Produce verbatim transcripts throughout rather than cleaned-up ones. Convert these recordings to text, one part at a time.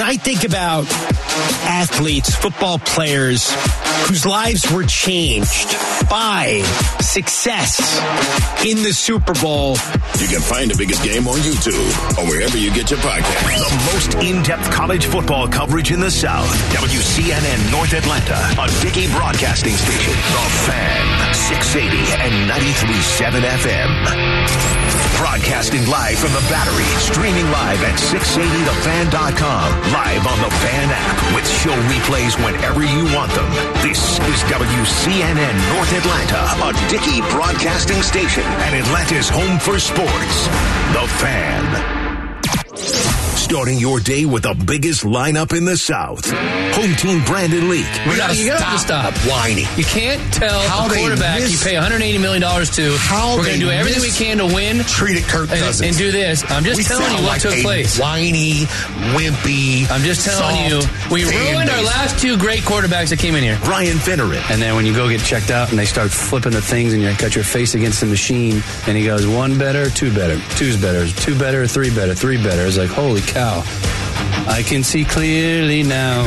I think about athletes, football players whose lives were changed by success in the Super Bowl. You can find the biggest game on YouTube or wherever you get your podcasts. The most in-depth college football coverage in the South. W C N N North Atlanta, a Dickey broadcasting station. The Fan, six eighty and ninety-three point seven F M. Broadcasting live from the Battery, streaming live at six eighty the fan dot com, live on the Fan app with show replays whenever you want them. This is W C N N North Atlanta, a Dickey broadcasting station and Atlanta's home for sports. The Fan. Starting your day with the biggest lineup in the South. Home team Brandon Leak. We gotta you stop, gotta stop whining. You can't tell how a quarterback miss, you pay one hundred eighty million dollars to. How we're going to do everything we can to win. Treated Kirk Cousins. And, and do this. I'm just we telling you what like took place. Whiny, wimpy. I'm just telling you. We ruined our last two great quarterbacks that came in here. Brian Finneran. And then when you go get checked out and they start flipping the things and you got your face against the machine and he goes, one better, two better, two's better, two better, three better, three better. It's like, holy cow. I can see clearly now.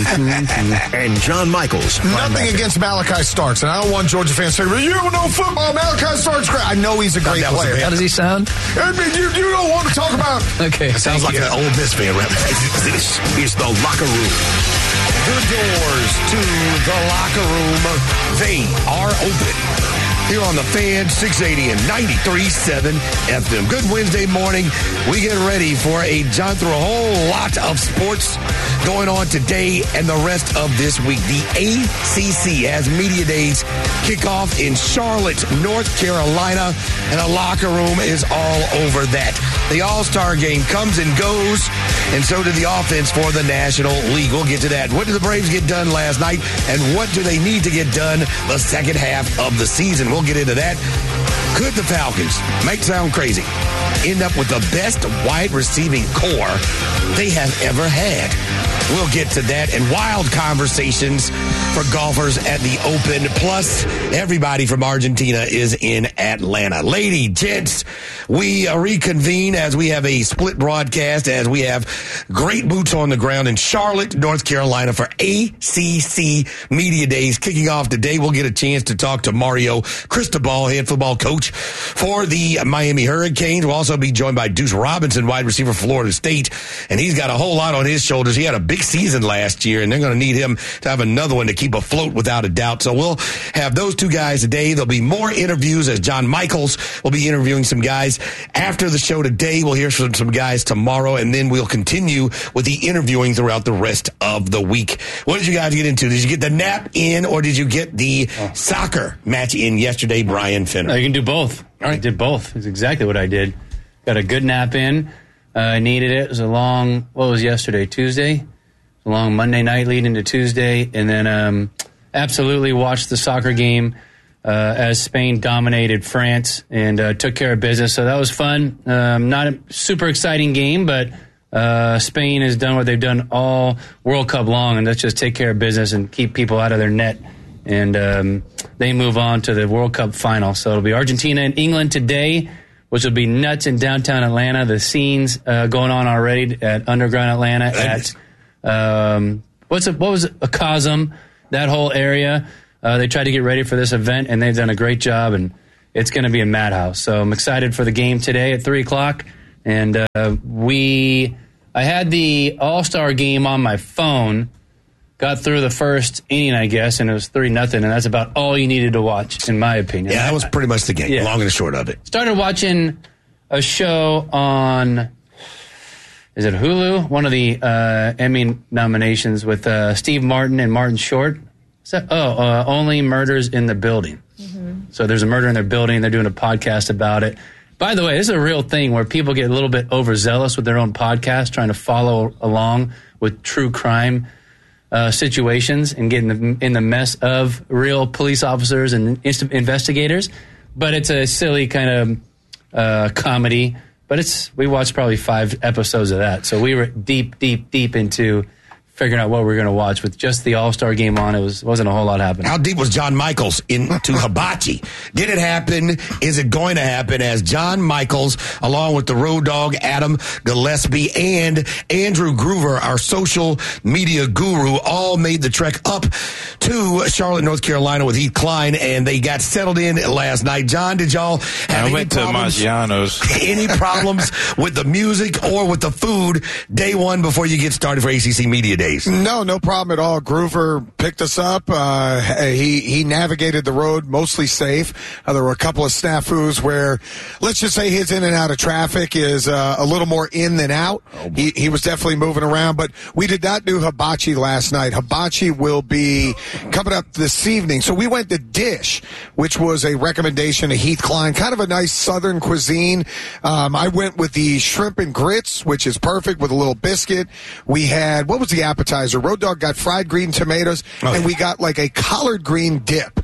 And John Michaels. Nothing against Malachi Starks, and I don't want Georgia fans to say, you don't know football, Malachi Starks great. I know he's a great player. How does he sound? I mean, you, you don't want to talk about. Okay. It sounds like you. An Ole Miss fan. This is the locker room. The doors to the locker room, they are open. Here on the Fan, six eighty and ninety-three point seven F M. Good Wednesday morning. We get ready for a John through a whole lot of sports going on today and the rest of this week. The A C C has media days kick off in Charlotte, North Carolina, and the locker room is all over that. The All-Star game comes and goes, and so did the offense for the National League. We'll get to that. What did the Braves get done last night, and what do they need to get done the second half of the season? We'll get into that. Could the Falcons, might sound crazy, end up with the best wide receiving core they have ever had? We'll get to that and wild conversations for golfers at the Open. Plus, everybody from Argentina is in Atlanta. Lady, gents, we uh, reconvene as we have a split broadcast, as we have great boots on the ground in Charlotte, North Carolina for A C C Media Days kicking off today. We'll get a chance to talk to Mario Cristobal, head football coach for the Miami Hurricanes. We'll also be joined by Deuce Robinson, wide receiver for Florida State, and he's got a whole lot on his shoulders. He had a big season last year, and they're going to need him to have another one to keep afloat without a doubt. So we'll have those two guys today. There'll be more interviews as John Michaels will be interviewing some guys after the show today. We'll hear from some guys tomorrow, and then we'll continue with the interviewing throughout the rest of the week. What did you guys get into? Did you get the nap in, or did you get the oh. soccer match in yesterday, Brian Finner? No, you can do both. All right. I did both. It's exactly what I did. Got a good nap in. I uh, needed it. It was a long, what was yesterday, Tuesday? A long Monday night leading into Tuesday, and then um, absolutely watched the soccer game uh, as Spain dominated France and uh, took care of business. So that was fun. Um, not a super exciting game, but uh, Spain has done what they've done all World Cup long, and that's just take care of business and keep people out of their net. And um, they move on to the World Cup final. So it'll be Argentina and England today, which will be nuts in downtown Atlanta. The scenes uh, going on already at Underground Atlanta at... Um, what's it, what was it? A Cosm, that whole area. Uh, they tried to get ready for this event, and they've done a great job, and it's going to be a madhouse. So I'm excited for the game today at three o'clock. And uh, we, I had the All-Star game on my phone, got through the first inning, I guess, and it was three nothing, and that's about all you needed to watch, in my opinion. Yeah, that was pretty much the game, yeah. Long and short of it. Started watching a show on... Is it Hulu? One of the uh, Emmy nominations with uh, Steve Martin and Martin Short. That, oh, uh, Only Murders in the Building. Mm-hmm. So there's a murder in their building. They're doing a podcast about it. By the way, this is a real thing where people get a little bit overzealous with their own podcast, trying to follow along with true crime uh, situations and get in the, in the mess of real police officers and investigators. But it's a silly kind of uh, comedy. But it's we watched probably five episodes of that. So we were deep, deep, deep into figuring out what we were going to watch. With just the All-Star game on, it was, wasn't a whole lot happening. How deep was John Michaels into hibachi? Did it happen? Is it going to happen? As John Michaels, along with the Road Dogg, Adam Gillespie, and Andrew Groover, our social media guru, all made the trek up to Charlotte, North Carolina with Heath Klein, and they got settled in last night. John, did y'all have I any went to problems, Maggiano's. any problems with the music or with the food day one before you get started for A C C Media Days? No, no problem at all. Groover picked us up. Uh, he he navigated the road mostly safe. Uh, there were a couple of snafus where, let's just say, his in and out of traffic is uh, a little more in than out. Oh, he, he was definitely moving around, but we did not do hibachi last night. Hibachi will be coming up this evening. So we went to Dish, which was a recommendation to Heath Klein, kind of a nice southern cuisine. Um, I went with the shrimp and grits, which is perfect with a little biscuit. We had, what was the appetizer? Road Dogg got fried green tomatoes, oh, and yeah. we got like a collard green dip,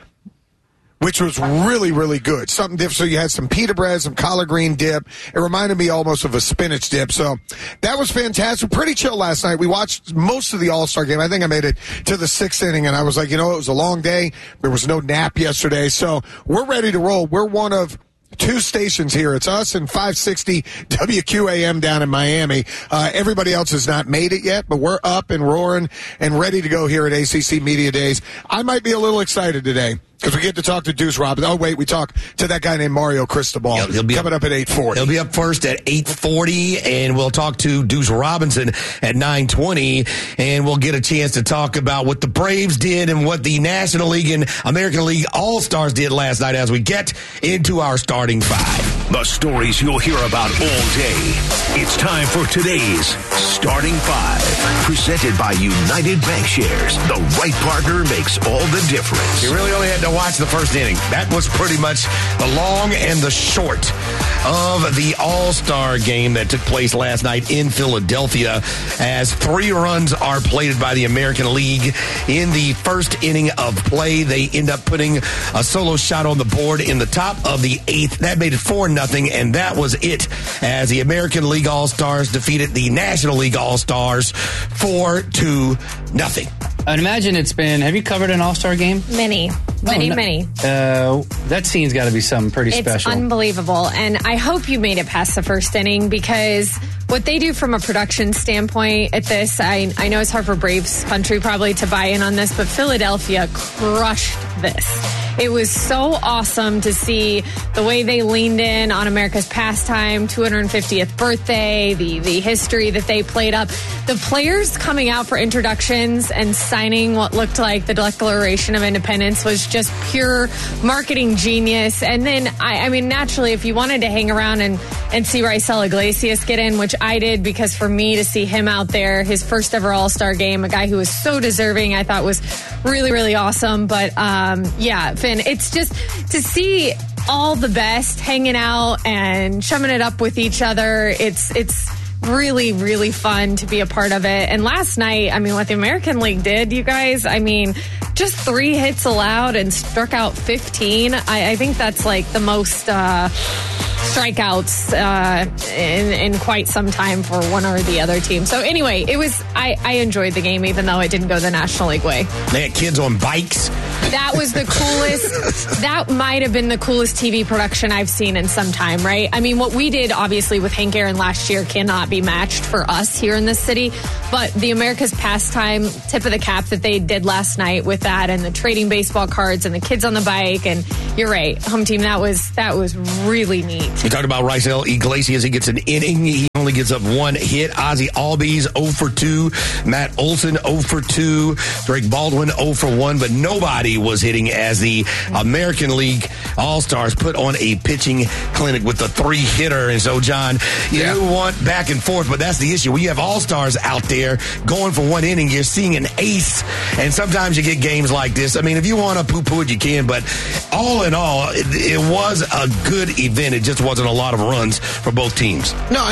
which was really, really good. Something different. So you had some pita bread, some collard green dip. It reminded me almost of a spinach dip. So that was fantastic. Pretty chill last night. We watched most of the All-Star game. I think I made it to the sixth inning, and I was like, you know, it was a long day. There was no nap yesterday. So we're ready to roll. We're one of two stations here. It's us and five sixty W Q A M down in Miami. Uh, everybody else has not made it yet, but we're up and roaring and ready to go here at A C C Media Days. I might be a little excited today because we get to talk to Deuce Robinson. Oh, wait, we talk to that guy named Mario Cristobal. He'll, he'll be coming up, up at eight forty. He'll be up first at eight forty, and we'll talk to Deuce Robinson at nine twenty, and we'll get a chance to talk about what the Braves did and what the National League and American League All-Stars did last night as we get into our starting five. The stories you'll hear about all day. It's time for today's Starting Five, presented by United Bankshares. The right partner makes all the difference. You really only had to watch the first inning. That was pretty much the long and the short of the All-Star game that took place last night in Philadelphia, as three runs are plated by the American League in the first inning of play. They end up putting a solo shot on the board in the top of the eighth. That made it four nothing, and that was it, as the American League All-Stars defeated the National League All-Stars four to nothing. I'd imagine it's been, have you covered an All-Star game? Many, many, no. many. Uh, that scene's got to be something pretty it's special. It's unbelievable, and I hope you made it past the first inning, because what they do from a production standpoint at this, I, I know it's hard for Braves country probably to buy in on this, but Philadelphia crushed this. It was so awesome to see the way they leaned in on America's pastime, two hundred fiftieth birthday, the, the history that they played up. The players coming out for introductions and signing what looked like the Declaration of Independence was just pure marketing genius. And then, I, I mean, naturally, if you wanted to hang around and, and see Raisel Iglesias get in, which I did, because for me to see him out there, his first ever All-Star game, a guy who was so deserving, I thought was really, really awesome. But, um, yeah, Finn, it's just to see all the best hanging out and chumming it up with each other. It's, it's, really, really fun to be a part of it. And last night, I mean, what the American League did, you guys, I mean, just three hits allowed and struck out fifteen. I, I think that's like the most uh, strikeouts uh, in, in quite some time for one or the other team. So anyway, it was, I, I enjoyed the game, even though it didn't go the National League way. They had kids on bikes. That was the coolest. That might have been the coolest T V production I've seen in some time, right? I mean, what we did, obviously, with Hank Aaron last year cannot be matched for us here in this city. But the America's Pastime tip of the cap that they did last night with that, and the trading baseball cards and the kids on the bike, and you're right, home team, that was that was really neat. We talked about Raisel Iglesias. He gets an inning. He only gives up one hit. Ozzie Albies zero for two. Matt Olson zero for two. Drake Baldwin zero for one. But nobody was hitting as the American League All-Stars put on a pitching clinic with a three-hitter. And so, John, you yeah. want back and forth, but that's the issue. When you have All-Stars out there going for one inning, you're seeing an ace, and sometimes you get games like this. I mean, if you want to poo-poo it, you can, but all in all, it, it was a good event. It just wasn't a lot of runs for both teams. No, and that's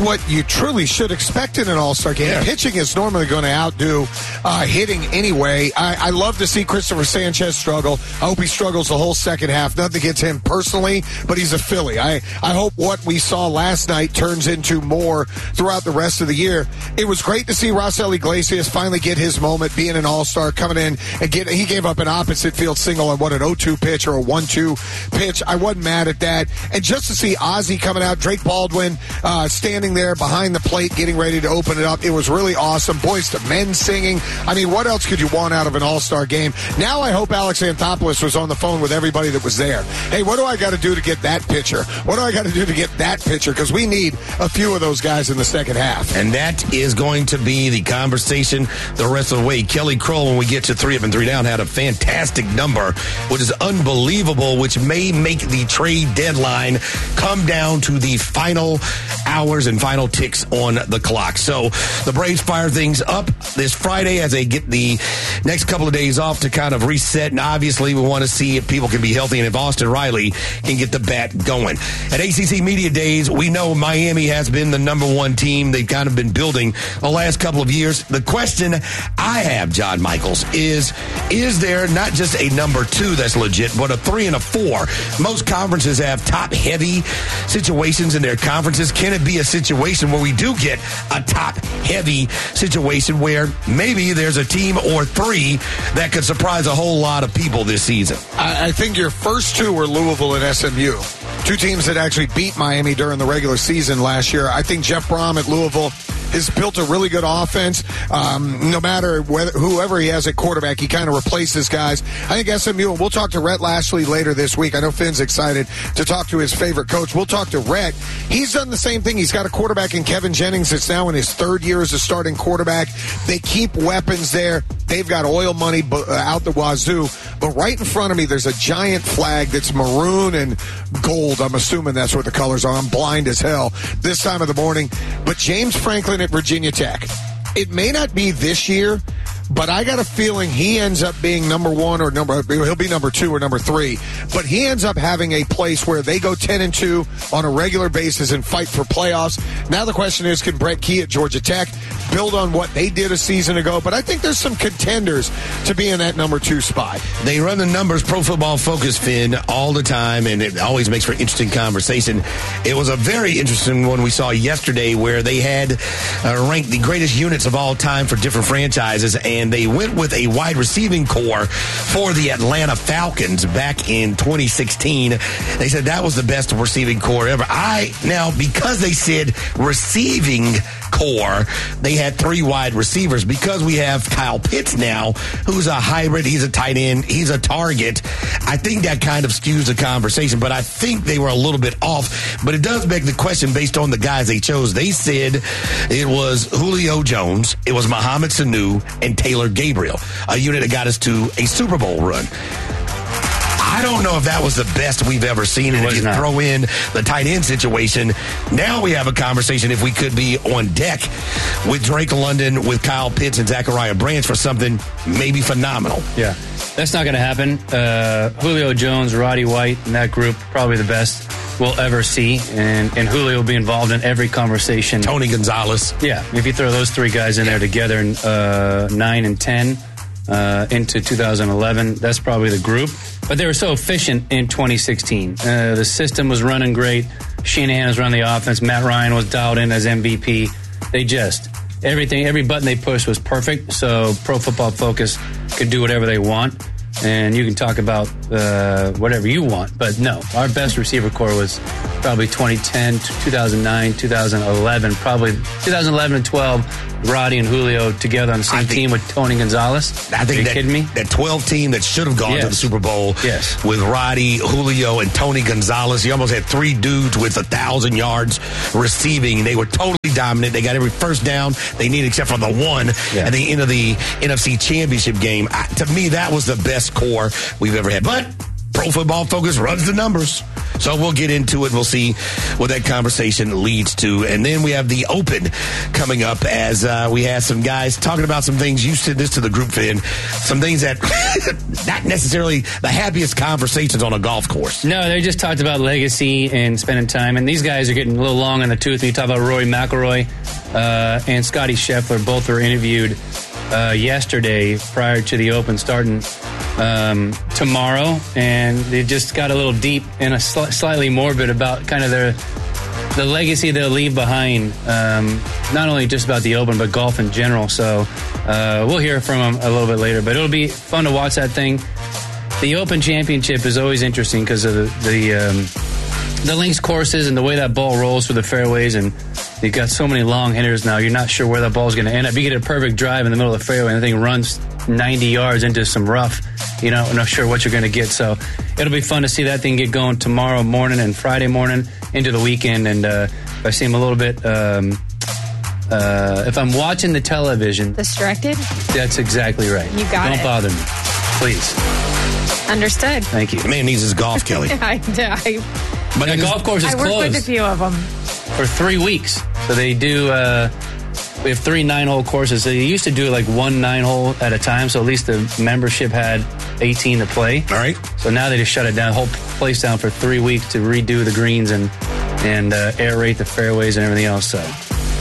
what you truly should expect in an all-star game. Yeah. Pitching is normally going to outdo uh, hitting anyway. I, I love to see Christopher Sanchez struggle. I hope he struggles the whole second half. Nothing against him personally, but he's a Philly. I, I hope what we saw last night turns into more throughout the rest of the year. It was great to see Raisel Iglesias finally get his moment, being an all-star, coming in and get. He gave up an opposite field single on what, an oh two pitch or a one two pitch. I wasn't mad at that. And just to see Ozzie coming out, Drake Baldwin uh, standing there behind the plate, getting ready to open it up. It was really awesome. Boys to Men singing. I mean, what else could you want out of an all-star game? Now I hope Alex Anthopoulos was on the phone with everybody that was there. Hey, what do I got to do to get that pitcher? What do I got to do to get that pitcher? Because we need a few of those guys in the second half. And that is going to be the conversation the rest of the way. Kelly Kroll, when we get to three up and three down, had a fantastic number, which is unbelievable, which may make the trade deadline come down to the final hours and final ticks on the clock. So the Braves fire things up this Friday as they get the next couple of days off to kind of reset. And obviously we want to see if people can be healthy and if Austin Riley can get the bat going. At A C C Media Days, we know Miami has been the number one team. They've kind of been building the last couple of years. The question I have, John Michaels, is, is there not just a number two that's legit, but a three and a four? Most conferences have top-heavy situations in their conferences. Can it be a situation where we do get a top-heavy situation where maybe there's a team or three that could surprise a whole lot of people this season? I, I think your first two were Louisville and S M U. Two teams that actually beat Miami during the regular season last year. I think Jeff Brom at Louisville has built a really good offense. Um, no matter whether, whoever he has at quarterback, he kind of replaces guys. I think S M U, and we'll talk to Rhett Lashley later this week. I know Finn's excited to talk to his favorite coach. We'll talk to Rhett. He's done the same thing. He's got a quarterback in Kevin Jennings that's now in his third year as a starting quarterback. They keep weapons there. They've got oil money out the wazoo. But right in front of me, there's a giant flag that's maroon and gold. I'm assuming that's what the colors are. I'm blind as hell this time of the morning. But James Franklin at Virginia Tech. It may not be this year, but I got a feeling he ends up being number one or number, he'll be number two or number three. But he ends up having a place where they go ten and two on a regular basis and fight for playoffs. Now the question is, can Brett Key at Georgia Tech build on what they did a season ago? But I think there's some contenders to be in that number two spot. They run the numbers, Pro Football Focus, Finn, all the time, and it always makes for interesting conversation. It was a very interesting one we saw yesterday where they had uh, ranked the greatest units of all time for different franchises, and they went with a wide receiving core for the Atlanta Falcons back in twenty sixteen. They said that was the best receiving core ever. I now, because they said receiving core, they had three wide receivers. Because we have Kyle Pitts now, who's a hybrid, he's a tight end, he's a target. I think that kind of skews the conversation, but I think they were a little bit off. But it does beg the question based on the guys they chose. They said it was Julio Jones, it was Mohamed Sanu, and Taylor Gabriel, a unit that got us to a Super Bowl run. I don't know if that was the best we've ever seen. And if you not. throw in the tight end situation, now we have a conversation if we could be on deck with Drake London, with Kyle Pitts, and Zachariah Branch for something maybe phenomenal. Yeah, that's not going to happen. Uh, Julio Jones, Roddy White, and that group, probably the best we'll ever see. And, and Julio will be involved in every conversation. Tony Gonzalez. Yeah, if you throw those three guys in there together, uh, nine and ten uh, into two thousand eleven, that's probably the group. But they were so efficient in twenty sixteen. Uh, the system was running great. Shanahan was running the offense. Matt Ryan was dialed in as M V P. They just, everything, every button they pushed was perfect. So Pro Football Focus could do whatever they want. And you can talk about uh, whatever you want. But no, our best receiver core was probably twenty ten, two thousand nine, two thousand eleven, probably two thousand eleven and twelve. Roddy and Julio together on the same think, team with Tony Gonzalez. I think Are you that, kidding me? That twelve team that should have gone yes. to the Super Bowl yes. with Roddy, Julio, and Tony Gonzalez. You almost had three dudes with a thousand yards receiving. They were totally dominant. They got every first down they needed except for the one yeah. at the end of the N F C Championship game. I, to me, that was the best core we've ever had. But Pro Football Focus runs the numbers. So we'll get into it. We'll see what that conversation leads to. And then we have the Open coming up as uh, we have some guys talking about some things. You said this to the group, Finn. Some things that not necessarily the happiest conversations on a golf course. No, they just talked about legacy and spending time. And these guys are getting a little long in the tooth. You talk about Rory McIlroy uh, and Scotty Scheffler. Both were interviewed uh, yesterday prior to the Open starting um, tomorrow. And they just got a little deep and a sl- slightly morbid about kind of their the legacy they'll leave behind, um, not only just about the Open, but golf in general. So uh, we'll hear from them a little bit later. But it'll be fun to watch that thing. The Open Championship is always interesting because of the the, um, the links courses and the way that ball rolls through the fairways. And you've got so many long hitters now. You're not sure where that ball's going to end up. You get a perfect drive in the middle of the fairway and the thing runs ninety yards into some rough. You know, not sure what you're going to get. So it'll be fun to see that thing get going tomorrow morning and Friday morning into the weekend. And uh, if I seem a little bit, um, uh, if I'm watching the television. Distracted? That's exactly right. You got Don't it. bother me. Please. Understood. Thank you. The man needs his golf, Kelly. I, I, But the golf course is I work closed with a few of them. for three weeks. So they do, uh, we have three nine-hole courses. So they used to do like one nine-hole at a time, so at least the membership had eighteen to play. All right. So now they just shut it down, whole place down for three weeks to redo the greens and, and uh, aerate the fairways and everything else. So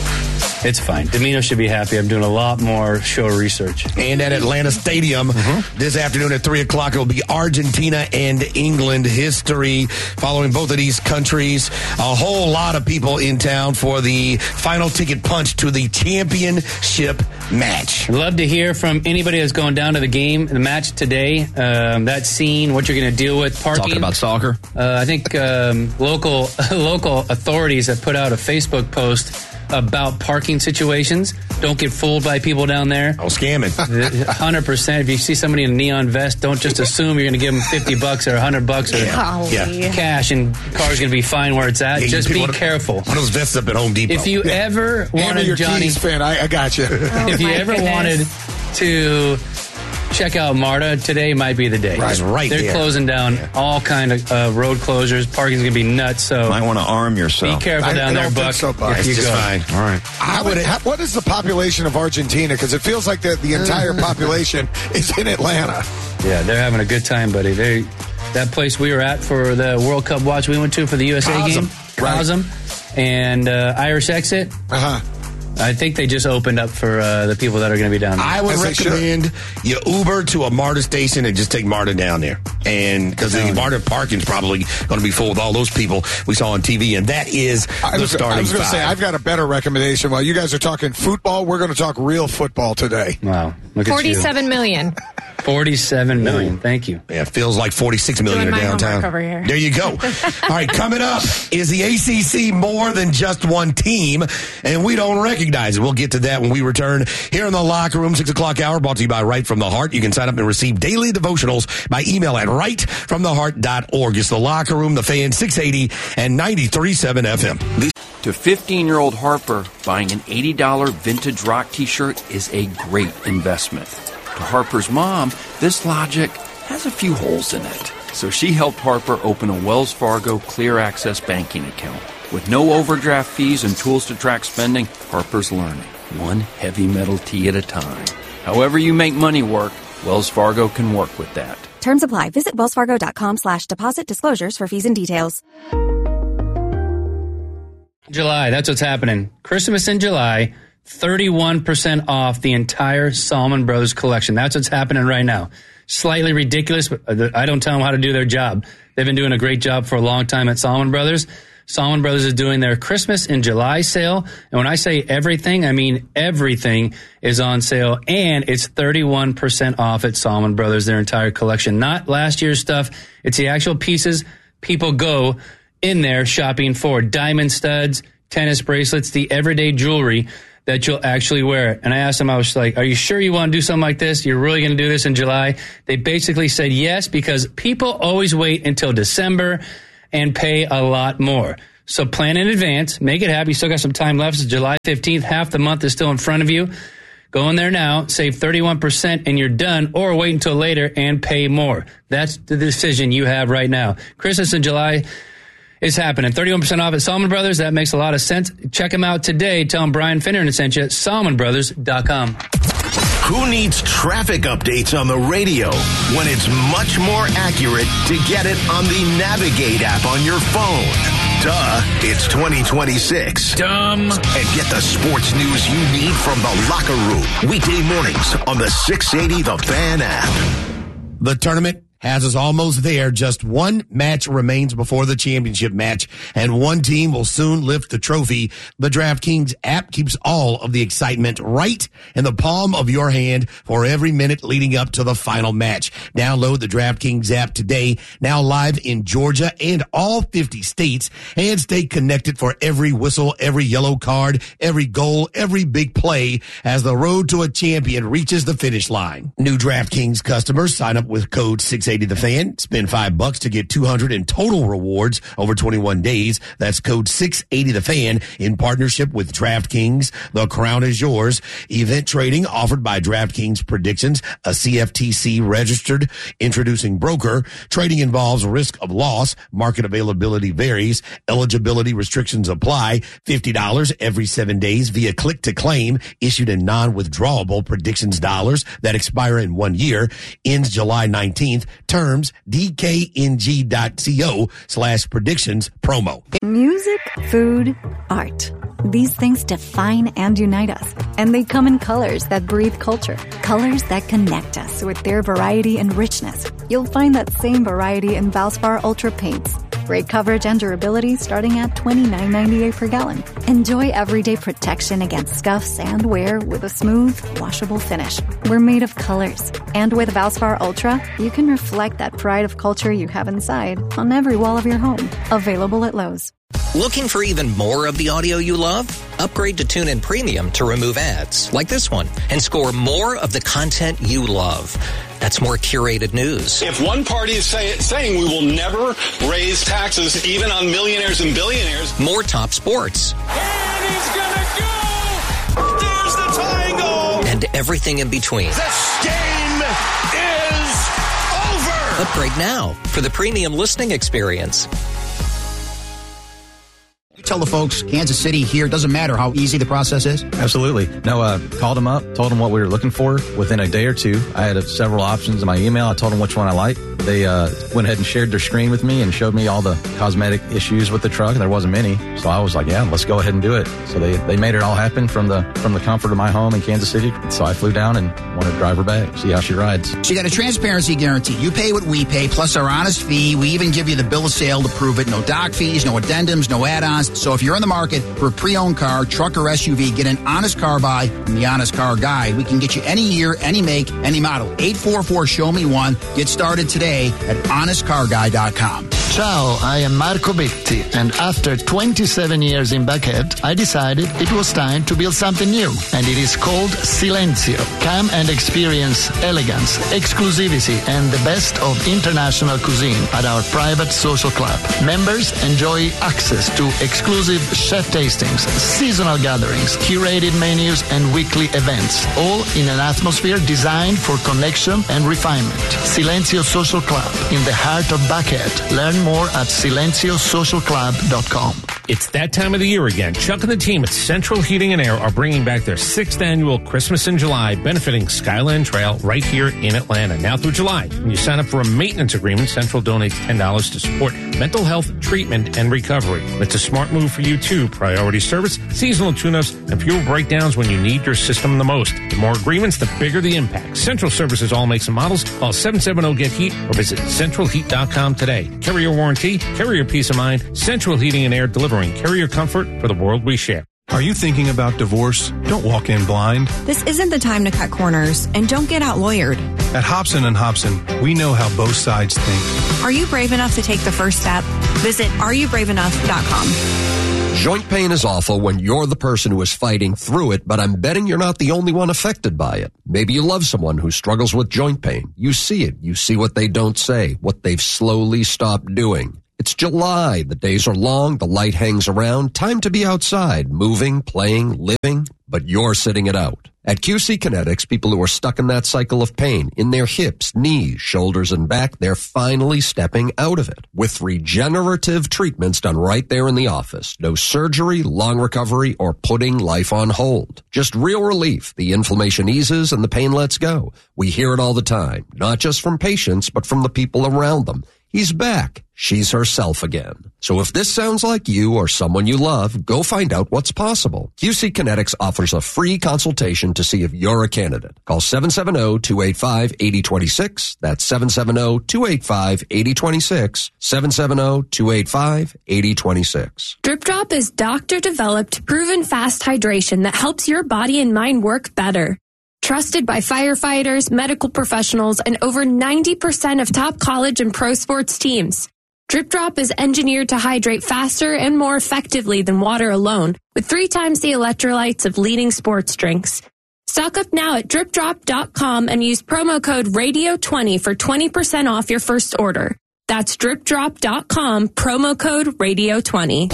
it's fine. Domino should be happy. I'm doing a lot more show research. And at Atlanta Stadium mm-hmm. this afternoon at three o'clock, it will be Argentina and England history following both of these countries. A whole lot of people in town for the final ticket punch to the championship match. I'd love to hear from anybody that's going down to the game, the match today, um, that scene, what you're going to deal with, parking. Talking about soccer? Uh, I think um, local local authorities have put out a Facebook post about parking situations. Don't get fooled by people down there. Oh, scamming. one hundred percent. If you see somebody in a neon vest, don't just assume you're going to give them fifty bucks or one hundred bucks or Yeah. Yeah. cash and the car's going to be fine where it's at. Yeah, Just you be pick one of- careful. One of those vests up at Home Depot. If you ever Hand me wanted, your Johnny, keys, Finn. I, I got you. Oh, if you my ever goodness. wanted to check out MARTA, today might be the day. Right, right They're there. closing down Yeah. all kind of uh, road closures. Parking's going to be nuts, so Might want to arm yourself. be careful I- down I there, don't think Buck. so, Buck. if It's you just go. fine. All right. How would, how, what is the population of Argentina? Because it feels like the, the entire population is in Atlanta. Yeah, they're having a good time, buddy. They that place we were at for the World Cup watch we went to for the U S A Cosm, game, right. Cosm, and uh, Irish Exit. Uh-huh. I think they just opened up for uh, the people that are going to be down there. I would As they should. recommend you Uber to a MARTA station and just take MARTA down there. And because the MARTA parking's probably going to be full with all those people we saw on T V. And that is I the was, starting I was going to five. say, I've got a better recommendation. While you guys are talking football, we're going to talk real football today. Wow, look at Forty-seven million. you. forty-seven million. Thank you. Yeah, it feels like forty-six million Doing are my downtown. homework over here. There you go. All right, coming up is the A C C more than just one team, and we don't recognize it. We'll get to that when we return here in the locker room, six o'clock hour, brought to you by Right From the Heart. You can sign up and receive daily devotionals by email at right from the heart dot org. It's the locker room, the fan, six eighty and ninety-three point seven F M. To fifteen-year-old Harper, buying an eighty dollars vintage rock t-shirt is a great investment. To Harper's mom, this logic has a few holes in it. So she helped Harper open a Wells Fargo Clear Access banking account. With no overdraft fees and tools to track spending, Harper's learning, one heavy metal tee at a time. However you make money work, Wells Fargo can work with that. Terms apply. Visit wellsfargo.com slash deposit disclosures for fees and details. July, that's what's happening. Christmas in July, thirty-one percent off the entire Salomon Brothers collection. That's what's happening right now. Slightly ridiculous, but I don't tell them how to do their job. They've been doing a great job for a long time at Salomon Brothers. Salomon Brothers is doing their Christmas in July sale. And when I say everything, I mean everything is on sale. And it's thirty-one percent off at Salomon Brothers, their entire collection. Not last year's stuff. It's the actual pieces people go in there shopping for. Diamond studs, tennis bracelets, the everyday jewelry that you'll actually wear. And I asked them, I was like, are you sure you want to do something like this? You're really going to do this in July? They basically said yes, because people always wait until December and pay a lot more. So plan in advance. Make it happen. You still got some time left. It's July fifteenth. Half the month is still in front of you. Go in there now, save thirty-one percent, and you're done, or wait until later and pay more. That's the decision you have right now. Christmas in July is happening. thirty-one percent off at Salmon Brothers. That makes a lot of sense. Check them out today. Tell them Brian Finner sent you at salmon brothers dot com. Who needs traffic updates on the radio when it's much more accurate to get it on the Navigate app on your phone? Duh, it's twenty twenty-six. Dumb. And get the sports news you need from the Locker Room. Weekday mornings on the six eighty The Fan app. The tournament has us almost there. Just one match remains before the championship match, and one team will soon lift the trophy. The DraftKings app keeps all of the excitement right in the palm of your hand for every minute leading up to the final match. Download the DraftKings app today, now live in Georgia and all fifty states, and stay connected for every whistle, every yellow card, every goal, every big play as the road to a champion reaches the finish line. New DraftKings customers sign up with code six eighty The Fan. Spend five bucks to get two hundred in total rewards over twenty-one days. That's code six eighty The Fan in partnership with DraftKings. The crown is yours. Event trading offered by DraftKings Predictions, a C F T C registered introducing broker. Trading involves risk of loss. Market availability varies. Eligibility restrictions apply. fifty dollars every seven days via click to claim, issued in non-withdrawable predictions dollars that expire in one year. Ends July nineteenth. Terms, dkng.co slash predictions promo. Music, food, art. These things define and unite us. And they come in colors that breathe culture. Colors that connect us with their variety and richness. You'll find that same variety in Valspar Ultra paints. Great coverage and durability starting at twenty-nine ninety-eight per gallon. Enjoy everyday protection against scuffs and wear with a smooth, washable finish. We're made of colors. And with Valspar Ultra, you can reflect that pride of culture you have inside on every wall of your home. Available at Lowe's. Looking for even more of the audio you love? Upgrade to TuneIn Premium to remove ads, like this one, and score more of the content you love. That's more curated news. If one party is say, saying we will never raise taxes even on millionaires and billionaires. More top sports. And he's gonna go! There's the tying goal! And everything in between. This game is over! Upgrade now for the premium listening experience. Tell the folks, Kansas City here, doesn't matter how easy the process is? Absolutely. No, uh, called them up, told them what we were looking for. Within a day or two, I had uh, several options in my email. I told them which one I liked. They uh, went ahead and shared their screen with me and showed me all the cosmetic issues with the truck. There wasn't many. So I was like, yeah, let's go ahead and do it. So they, they made it all happen from the from the comfort of my home in Kansas City. So I flew down and wanted to drive her back, see how she rides. So you got a transparency guarantee. You pay what we pay, plus our honest fee. We even give you the bill of sale to prove it. No doc fees, no addendums, no add-ons. So if you're in the market for a pre-owned car, truck, or S U V, get an honest car buy from the Honest Car Guy. We can get you any year, any make, any model. eight four four, show me one. Get started today at honest car guy dot com. Ciao, I am Marco Betti, and after twenty-seven years in Buckhead, I decided it was time to build something new, and it is called Silenzio. Come and experience elegance, exclusivity, and the best of international cuisine at our private social club. Members enjoy access to exclusive chef tastings, seasonal gatherings, curated menus, and weekly events, all in an atmosphere designed for connection and refinement. Silenzio Social Club, in the heart of Buckhead. Learn more at silenzio social club dot com. It's that time of the year again. Chuck and the team at Central Heating and Air are bringing back their sixth annual Christmas in July, benefiting Skyland Trail right here in Atlanta. Now through July, when you sign up for a maintenance agreement, Central donates ten dollars to support mental health treatment and recovery. It's a smart move for you too. Priority service, seasonal tune-ups, and fuel breakdowns when you need your system the most. The more agreements, the bigger the impact. Central services all makes and models. Call seven seven zero, get heat or visit central heat dot com today. Carrier warranty, carrier peace of mind, Central Heating and Air, delivering carrier comfort for the world we share. Are you thinking about divorce? Don't walk in blind. This isn't the time to cut corners, and don't get out lawyered. At Hobson and Hobson, we know how both sides think. Are you brave enough to take the first step? Visit are you brave enough dot com. Joint pain is awful when you're the person who is fighting through it, but I'm betting you're not the only one affected by it. Maybe you love someone who struggles with joint pain. You see it. You see what they don't say, what they've slowly stopped doing. It's July. The days are long. The light hangs around. Time to be outside, moving, playing, living, but you're sitting it out. At Q C Kinetics, people who are stuck in that cycle of pain in their hips, knees, shoulders, and back, they're finally stepping out of it with regenerative treatments done right there in the office. No surgery, long recovery, or putting life on hold. Just real relief. The inflammation eases and the pain lets go. We hear it all the time, not just from patients, but from the people around them. He's back. She's herself again. So if this sounds like you or someone you love, go find out what's possible. Q C Kinetics offers a free consultation to see if you're a candidate. Call seven seven zero, two eight five, eight zero two six. That's seven seven zero, two eight five, eight zero two six. seven seven zero, two eight five, eight zero two six. Drip Drop is doctor-developed, proven fast hydration that helps your body and mind work better. Trusted by firefighters, medical professionals, and over ninety percent of top college and pro sports teams. Drip Drop is engineered to hydrate faster and more effectively than water alone, with three times the electrolytes of leading sports drinks. Stock up now at drip drop dot com and use promo code radio twenty for twenty percent off your first order. That's drip drop dot com, promo code radio twenty.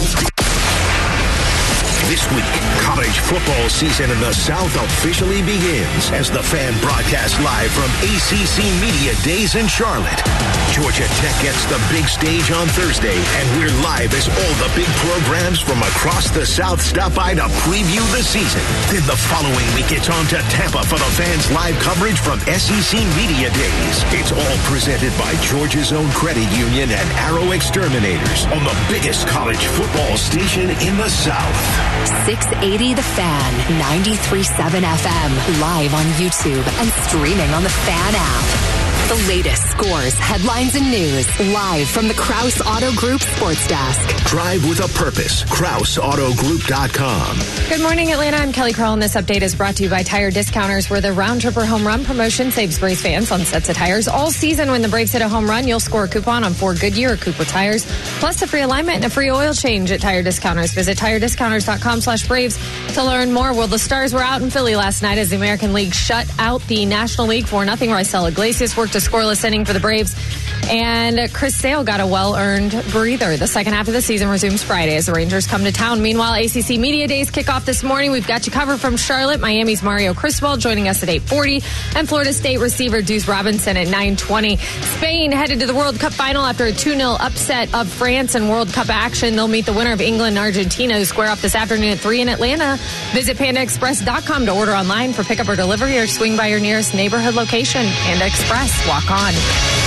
This week, college football season in the South officially begins as the Fan broadcasts live from A C C Media Days in Charlotte. Georgia Tech gets the big stage on Thursday, and we're live as all the big programs from across the South stop by to preview the season. Then the following week, it's on to Tampa for the Fans live coverage from S E C Media Days. It's all presented by Georgia's own credit union and Arrow Exterminators on the biggest college football station in the South. six eighty The Fan, ninety-three point seven F M, live on YouTube and streaming on the Fan app. The latest scores, headlines, and news, live from the Krause Auto Group Sports Desk. Drive with a purpose. Krause Auto Group dot com. Good morning, Atlanta. I'm Kelly Crowell, and this update is brought to you by Tire Discounters, where the Round Tripper Home Run promotion saves Braves fans on sets of tires all season. When the Braves hit a home run, you'll score a coupon on four Goodyear or Cooper tires, plus a free alignment and a free oil change at Tire Discounters. Visit tire discounters dot com slash Braves to learn more. Well, the Stars were out in Philly last night as the American League shut out the National League four nothing. Raisel Iglesias worked a scoreless inning for the Braves, and Chris Sale got a well-earned breather. The second half of the season resumes Friday as the Rangers come to town. Meanwhile, A C C Media Days kick off this morning. We've got you covered from Charlotte. Miami's Mario Cristobal joining us at eight forty, and Florida State receiver Deuce Robinson at nine twenty. Spain headed to the World Cup final after a two nil upset of France in World Cup action. They'll meet the winner of England and Argentina, who square off this afternoon at three in Atlanta. Visit panda express dot com to order online for pickup or delivery, or swing by your nearest neighborhood location. Panda Express, walk on.